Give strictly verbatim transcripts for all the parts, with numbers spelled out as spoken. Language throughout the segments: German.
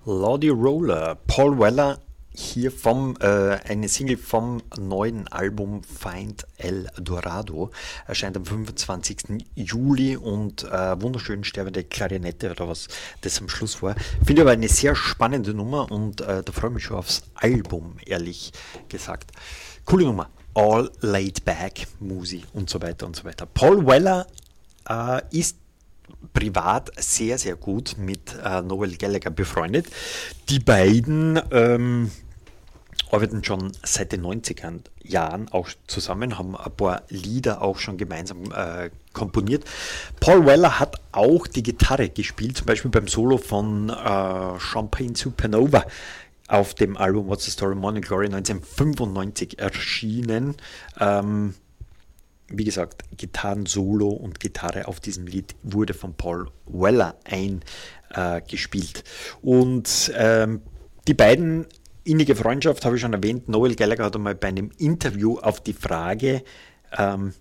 Lordy Roller, Paul Weller hier vom, äh, eine Single vom neuen Album Find El Dorado, erscheint am fünfundzwanzigsten Juli und äh, wunderschön sterbende Klarinette oder was das am Schluss war. Finde aber eine sehr spannende Nummer und äh, da freue ich mich schon aufs Album, ehrlich gesagt. Coole Nummer. All Laid Back, Musi und so weiter und so weiter. Paul Weller äh, ist privat sehr, sehr gut mit äh, Noel Gallagher befreundet. Die beiden ähm, arbeiten schon seit den neunziger Jahren auch zusammen, haben ein paar Lieder auch schon gemeinsam äh, komponiert. Paul Weller hat auch die Gitarre gespielt, zum Beispiel beim Solo von äh, Champagne Supernova auf dem Album What's the Story, Morning Glory neunzehnhundertfünfundneunzig erschienen. Ähm, Wie gesagt, Gitarren-Solo und Gitarre auf diesem Lied wurde von Paul Weller eingespielt. Äh, und ähm, die beiden, innige Freundschaft, habe ich schon erwähnt. Noel Gallagher hat einmal bei einem Interview auf die Frage, ähm,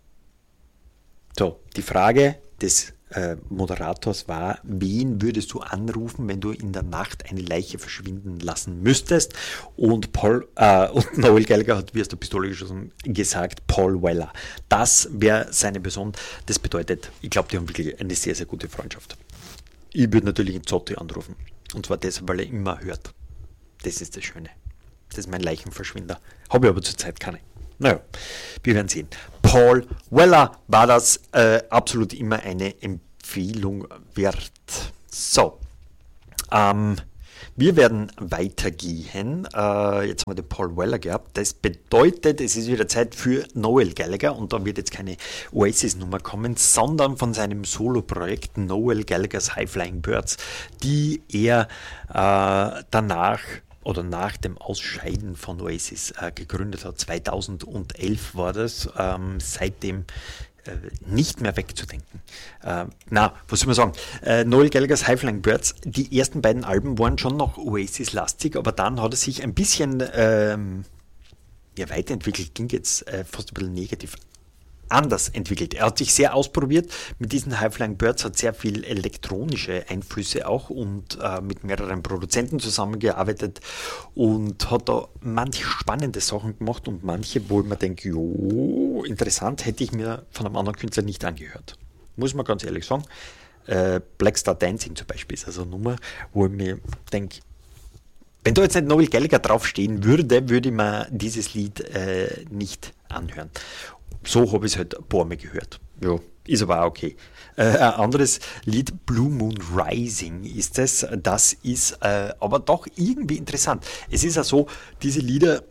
so, die Frage des äh, Moderators war, wen würdest du anrufen, wenn du in der Nacht eine Leiche verschwinden lassen müsstest? Und, Paul, äh, und Noel Gallagher hat wie aus der Pistole geschossen gesagt, Paul Weller. Das wäre seine Person. Das bedeutet, ich glaube, die haben wirklich eine sehr, sehr gute Freundschaft. Ich würde natürlich einen Zotti anrufen. Und zwar deshalb, weil er immer hört. Das ist das Schöne. Das ist mein Leichenverschwinder. Habe ich aber zurzeit keine. Naja, wir werden sehen. Paul Weller war das äh, absolut immer eine Empfehlung wert. So, ähm, wir werden weitergehen. Äh, jetzt haben wir den Paul Weller gehabt. Das bedeutet, es ist wieder Zeit für Noel Gallagher und da wird jetzt keine Oasis-Nummer kommen, sondern von seinem Solo-Projekt Noel Gallaghers High Flying Birds, die er äh, danach oder nach dem Ausscheiden von Oasis äh, gegründet hat. zweitausendelf war das, ähm, seitdem äh, nicht mehr wegzudenken. Äh, na, was soll man sagen? Äh, Noel Gallaghers High Flying Birds, die ersten beiden Alben waren schon noch Oasis-lastig, aber dann hat er sich ein bisschen ähm, ja, weiterentwickelt, ging jetzt äh, fast ein bisschen negativ anders entwickelt. Er hat sich sehr ausprobiert mit diesen High Flying Birds, hat sehr viel elektronische Einflüsse auch und äh, mit mehreren Produzenten zusammengearbeitet und hat da manche spannende Sachen gemacht und manche, wo ich mir denke, jo, interessant, hätte ich mir von einem anderen Künstler nicht angehört. Muss man ganz ehrlich sagen. Äh, Black Star Dancing zum Beispiel ist also eine Nummer, wo ich mir denke, wenn da jetzt nicht Noel Gallagher draufstehen würde, würde ich mir dieses Lied äh, nicht anhören. So habe ich es halt ein paar Mal gehört. Ja, ist aber auch okay. Äh, ein anderes Lied, Blue Moon Rising ist es. Das ist äh, aber doch irgendwie interessant. Es ist ja so, diese Lieder,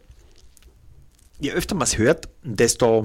je öfter man es hört, desto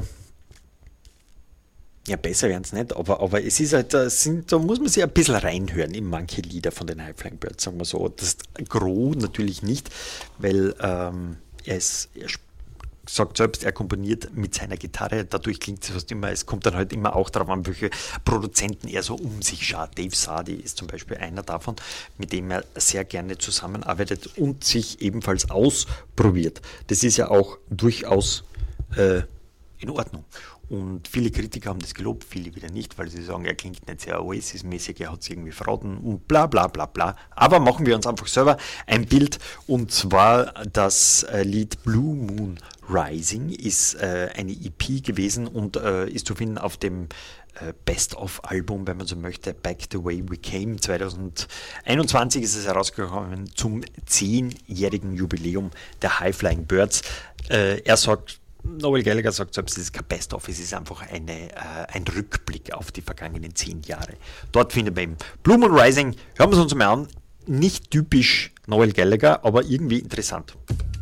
ja, besser werden es nicht, aber, aber es ist halt, da, sind, da muss man sich ein bisschen reinhören in manche Lieder von den High Flying Birds, sagen wir so. Das Gros natürlich nicht, weil ähm, er ist, er sagt selbst, er komponiert mit seiner Gitarre, dadurch klingt es fast immer, es kommt dann halt immer auch darauf an, welche Produzenten er so um sich schaut. Dave Sardy ist zum Beispiel einer davon, mit dem er sehr gerne zusammenarbeitet und sich ebenfalls ausprobiert. Das ist ja auch durchaus äh, in Ordnung. Und viele Kritiker haben das gelobt, viele wieder nicht, weil sie sagen, er klingt nicht sehr Oasis-mäßig, er hat es irgendwie verraten und bla bla bla bla. Aber machen wir uns einfach selber ein Bild, und zwar das äh, Lied Blue Moon Rising ist äh, eine E P gewesen und äh, ist zu finden auf dem äh, Best-of-Album, wenn man so möchte, Back the Way We Came. zweitausendeinundzwanzig ist es herausgekommen zum zehnjährigen Jubiläum der High Flying Birds. Äh, er sagt, Noel Gallagher sagt selbst, es ist kein Best-of, es ist einfach eine, äh, ein Rückblick auf die vergangenen zehn Jahre. Dort findet man eben Blue Moon Rising. Hören wir es uns mal an. Nicht typisch Noel Gallagher, aber irgendwie interessant.